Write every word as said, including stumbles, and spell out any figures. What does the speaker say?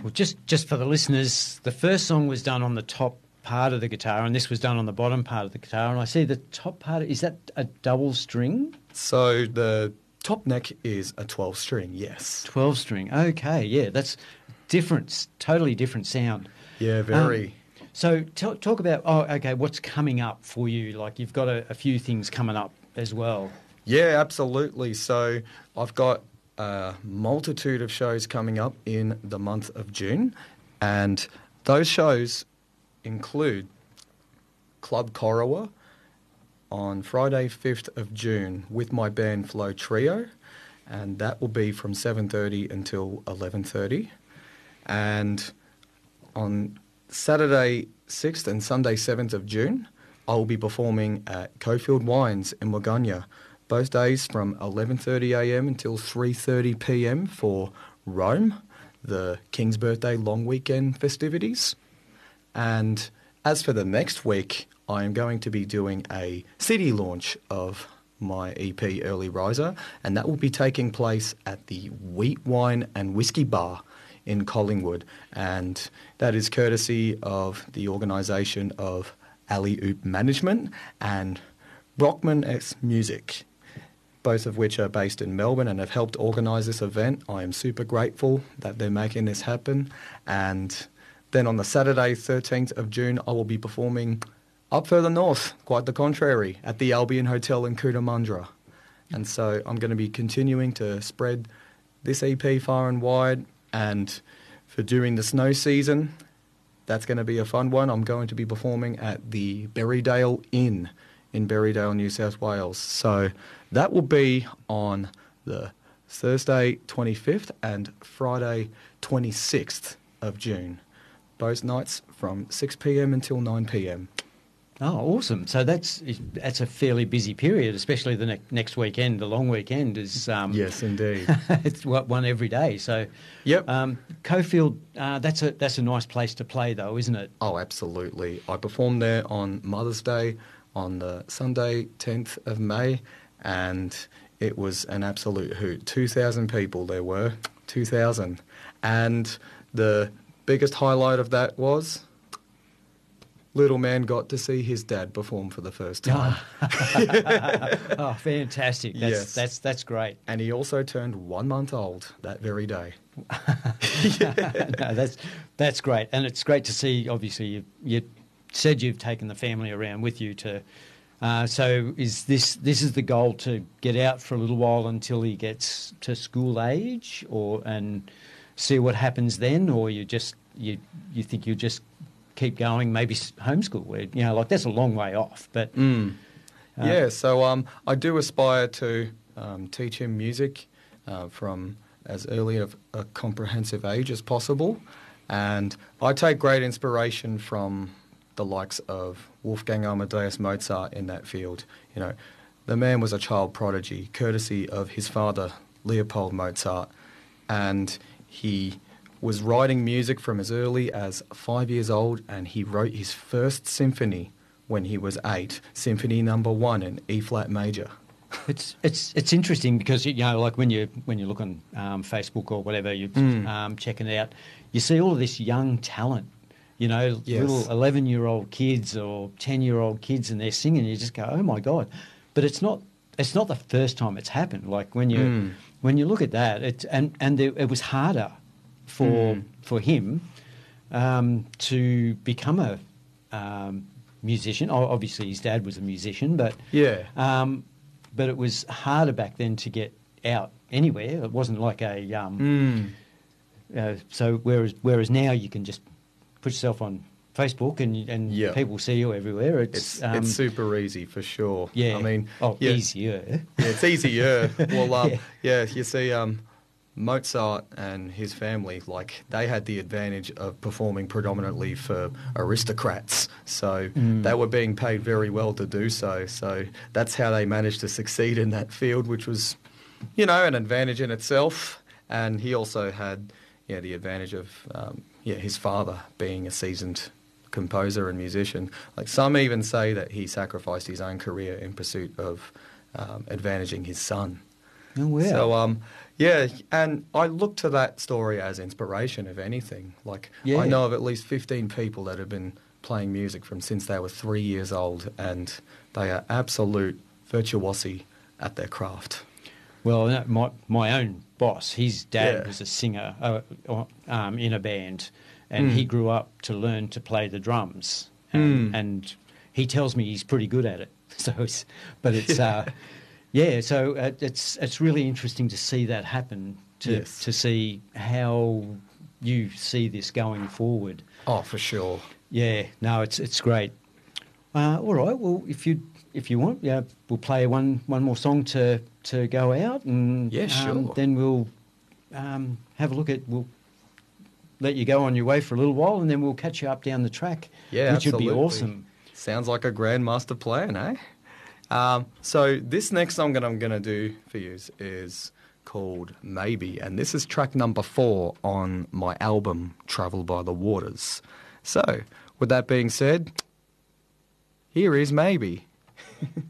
Well, just, just for the listeners, the first song was done on the top part of the guitar, and this was done on the bottom part of the guitar. And I see the top part, is that a double string? So the top neck is a twelve string, yes. twelve string, okay, yeah, that's different, totally different sound. Yeah, very. Um, so t- talk about, oh, okay, what's coming up for you? Like you've got a, a few things coming up as well. Yeah, absolutely. So I've got a multitude of shows coming up in the month of June, and those shows include Club Corowa on Friday, fifth of June with my band Flow Trio, and that will be from seven thirty until eleven thirty. And on Saturday, sixth and Sunday, seventh of June, I will be performing at Cofield Wines in Wagga, both days from eleven thirty a m until three thirty p m for Rome, the King's Birthday long weekend festivities. And as for the next week, I am going to be doing a city launch of my E P Early Riser, and that will be taking place at the Wheat Wine and Whiskey Bar in Collingwood, and that is courtesy of the organisation of Alley Oop Management and Brockman X Music, both of which are based in Melbourne and have helped organise this event. I am super grateful that they're making this happen. And then on the Saturday, thirteenth of June, I will be performing up further north, quite the contrary, at the Albion Hotel in Cootamundra. And so I'm going to be continuing to spread this E P far and wide. And for during the snow season, that's going to be a fun one. I'm going to be performing at the Berrydale Inn in Berrydale, New South Wales. So that will be on the Thursday twenty-fifth and Friday twenty-sixth of June. Both nights from six p m until nine p m. Oh, awesome. So that's that's a fairly busy period, especially the ne- next weekend. The long weekend is... Um, yes, indeed. It's one every day. So, yep. Um, Cofield, uh, that's a that's a nice place to play, though, isn't it? Oh, absolutely. I performed there on Mother's Day on the Sunday, tenth of May, and it was an absolute hoot. two thousand people there were, two thousand. And the biggest highlight of that was... little man got to see his dad perform for the first time. Oh, fantastic. That's, yes. that's, that's great. And he also turned one month old that very day. No, that's, that's great. And it's great to see, obviously, you, you said you've taken the family around with you to... Uh, so is this this is the goal, to get out for a little while until he gets to school age, or and see what happens then, or you just you you think you just keep going, maybe homeschool, where, you know, like that's a long way off. But mm. uh, yeah, so um, I do aspire to um, teach him music uh, from as early of a comprehensive age as possible, and I take great inspiration from the likes of Wolfgang Amadeus Mozart in that field. You know, the man was a child prodigy, courtesy of his father, Leopold Mozart, and he was writing music from as early as five years old, and he wrote his first symphony when he was eight, Symphony Number One in E flat major. It's it's it's interesting because, you know, like when you when you look on um, Facebook or whatever, you're Mm. um, checking it out, you see all of this young talent. You know, Yes. little eleven-year-old kids or ten-year-old kids, and they're singing. And you just go, "Oh my God!" But it's not. It's not the first time it's happened. Like when you Mm. when you look at that, it and and it, it was harder for Mm. for him um, to become a um, musician. O- Obviously, his dad was a musician, but Yeah. um, but it was harder back then to get out anywhere. It wasn't like a um, Mm. uh, so whereas whereas now you can just put yourself on Facebook and and Yeah. people see you everywhere. It's It's, um, it's super easy for sure. yeah. I mean, oh, yeah, easier. yeah, it's easier. Well, um, Yeah. yeah. you see, um, Mozart and his family, like, they had the advantage of performing predominantly for aristocrats, so Mm. they were being paid very well to do so. So that's how they managed to succeed in that field, which was, you know, an advantage in itself. And he also had, yeah, the advantage of, um, yeah, his father being a seasoned composer and musician. Like, some even say that he sacrificed his own career in pursuit of um, advantaging his son. Oh, wow. So, um, yeah, and I look to that story as inspiration, if anything. Like, Yeah. I know of at least fifteen people that have been playing music from since they were three years old, and they are absolute virtuosi at their craft. Well, no, my my own boss, his dad Yeah. was a singer uh, uh, um, in a band, and he grew up to learn to play the drums, and, and he tells me he's pretty good at it. So, it's, but it's yeah. Uh, yeah so uh, it's it's really interesting to see that happen. To Yes. to see how you see this going forward. Oh, for sure. Yeah, no, it's it's great. Uh, all right, well, if you if you want, yeah, we'll play one, one more song to, to go out, and Yeah, sure. um, then we'll um, have a look at. We'll let you go on your way for a little while, and then we'll catch you up down the track. Yeah, which absolutely. would be awesome. Sounds like a grandmaster plan, eh? Um, so this next song that I'm going to do for you is, is called Maybe, and this is track number four on my album Travel by the Waters. So, with that being said, here is Maybe.